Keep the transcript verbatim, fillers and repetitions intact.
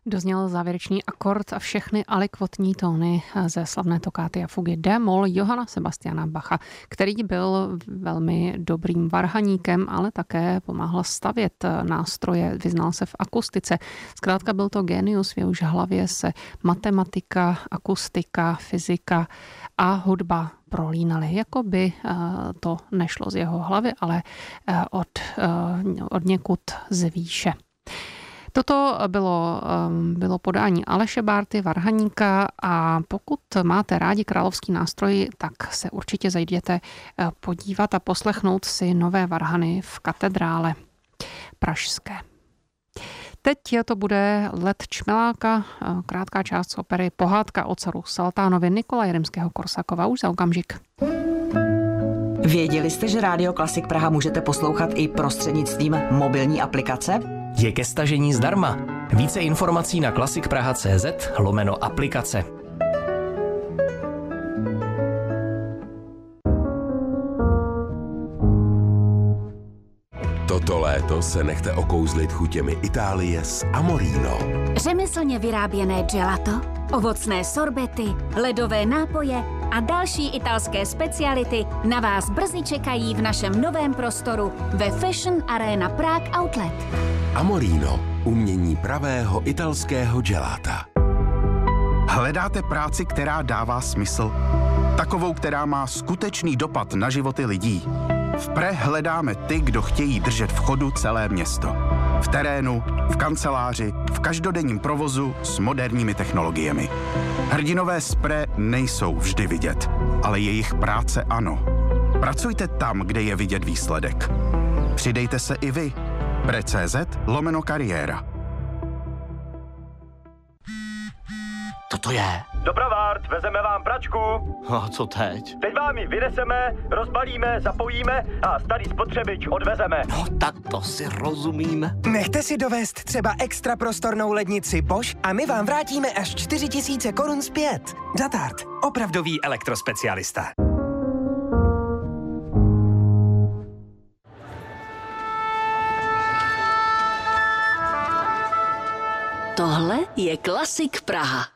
Dozněl závěrečný akord a všechny alikvotní tóny ze slavné tokáty a fugy D-moll Johanna Sebastiana Bacha, který byl velmi dobrým varhaníkem, ale také pomáhal stavět nástroje, vyznal se v akustice. Zkrátka byl to génius, v jehož hlavě se matematika, akustika, fyzika a hudba prolínaly. Jako by to nešlo z jeho hlavy, ale od, od někud z výše. Toto bylo, bylo podání Aleše Bárty, varhaníka, a pokud máte rádi královský nástroj, tak se určitě zajděte podívat a poslechnout si nové varhany v katedrále pražské. Teď to bude Let čmeláka, krátká část z opery Pohádka o caru Saltánovi Nikolaje Rimského-Korsakova už za okamžik. Věděli jste, že Rádio Klasik Praha můžete poslouchat i prostřednictvím mobilní aplikace? Je ke stažení zdarma. Více informací na klasik.praha tečka cé zet lomeno aplikace. Toto léto se nechte okouzlit chutěmi Itálie s Amorino. Řemeslně vyráběné gelato, ovocné sorbety, ledové nápoje a další italské speciality na vás brzy čekají v našem novém prostoru ve Fashion Arena Prague Outlet. Amorino, umění pravého italského gelata. Hledáte práci, která dává smysl? Takovou, která má skutečný dopad na životy lidí? V Pre hledáme ty, kdo chtějí držet v chodu celé město. V terénu, v kanceláři, v každodenním provozu s moderními technologiemi. Hrdinové z Pre nejsou vždy vidět, ale jejich práce ano. Pracujte tam, kde je vidět výsledek. Přidejte se i vy. Pre tečka cé zet lomeno kariéra. Co to je? Dobrovart, vezeme vám pračku. A co teď? Teď vám ji vyneseme, rozbalíme, zapojíme a starý spotřebič odvezeme. No tak to si rozumíme. Nechte si dovést třeba extra prostornou lednici Bosch a my vám vrátíme až čtyři tisíce korun zpět. Datart, opravdový elektrospecialista. Tohle je Klasik Praha.